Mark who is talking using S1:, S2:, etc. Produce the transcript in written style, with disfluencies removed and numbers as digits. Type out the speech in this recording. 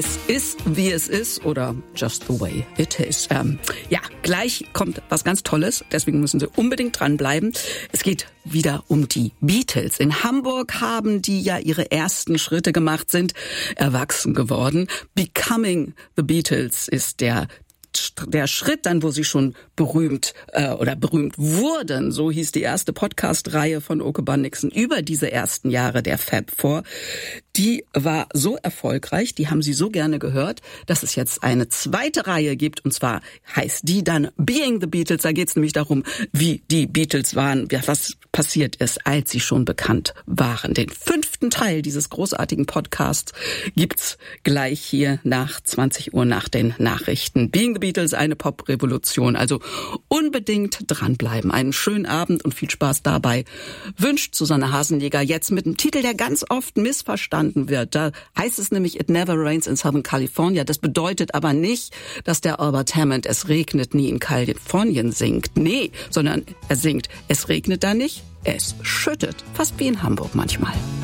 S1: Es ist, wie es ist oder just the way it is. Gleich kommt was ganz Tolles, deswegen müssen Sie unbedingt dranbleiben. Es geht wieder um die Beatles. In Hamburg haben die ja ihre ersten Schritte gemacht, sind erwachsen geworden. Becoming the Beatles ist der Schritt dann, wo sie schon berühmt wurden. So hieß die erste Podcast-Reihe von Oke Bundixen über diese ersten Jahre der Fab Four. Die war so erfolgreich, die haben sie so gerne gehört, dass es jetzt eine zweite Reihe gibt, und zwar heißt die dann Being the Beatles. Da geht es nämlich darum, wie die Beatles waren, was passiert ist, als sie schon bekannt waren. Den 5. Teil dieses großartigen Podcasts gibt's gleich hier nach 20 Uhr nach den Nachrichten. Being the Beatles, eine Pop-Revolution. Also unbedingt dranbleiben. Einen schönen Abend und viel Spaß dabei wünscht Susanne Hasenjäger jetzt mit einem Titel, der ganz oft missverstanden wird. Da heißt es nämlich It Never Rains in Southern California. Das bedeutet aber nicht, dass der Albert Hammond Es regnet nie in Kalifornien singt. Nee, sondern er singt Es regnet da nicht, es schüttet. Fast wie in Hamburg manchmal.